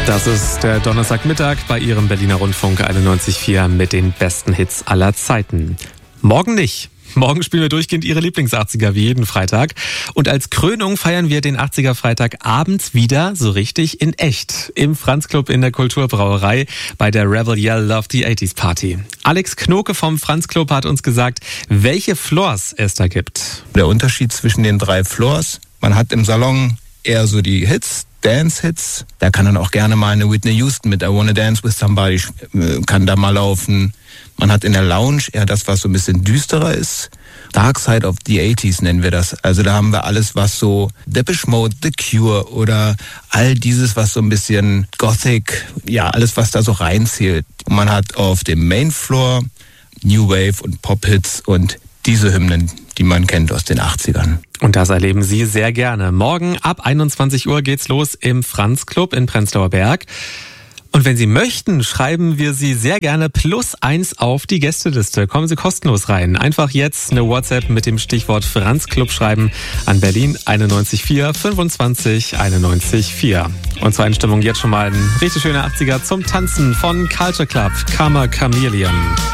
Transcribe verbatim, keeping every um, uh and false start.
Das ist der Donnerstagmittag bei Ihrem Berliner Rundfunk einundneunzig Komma vier mit den besten Hits aller Zeiten. Morgen nicht. Morgen spielen wir durchgehend Ihre Lieblings-achtziger wie jeden Freitag. Und als Krönung feiern wir den achtziger-Freitag abends wieder so richtig in echt. Im Franz-Club in der Kulturbrauerei bei der Rebel Yell Love the achtziger Party. Alex Knoke vom Franz-Club hat uns gesagt, welche Floors es da gibt. Der Unterschied zwischen den drei Floors, man hat im Salon eher so die Hits, Dance-Hits. Da kann dann auch gerne mal eine Whitney Houston mit I Wanna Dance with Somebody kann da mal laufen. Man hat in der Lounge eher das, was so ein bisschen düsterer ist. Dark Side of the achtziger nennen wir das. Also da haben wir alles, was so Depeche Mode, The Cure oder all dieses, was so ein bisschen Gothic, ja, alles, was da so reinzählt. Und man hat auf dem Main Floor New Wave und Pop-Hits und diese Hymnen, die man kennt aus den achtzigern. Und das erleben Sie sehr gerne. Morgen ab einundzwanzig Uhr geht's los im Franz-Club in Prenzlauer Berg. Und wenn Sie möchten, schreiben wir Sie sehr gerne plus eins auf die Gästeliste. Kommen Sie kostenlos rein. Einfach jetzt eine WhatsApp mit dem Stichwort Franz-Club schreiben an Berlin einundneunzig Komma vier fünfundzwanzig einundneunzig Komma vier. Und zur Einstimmung jetzt schon mal ein richtig schöner achtziger zum Tanzen von Culture Club, Karma Chameleon.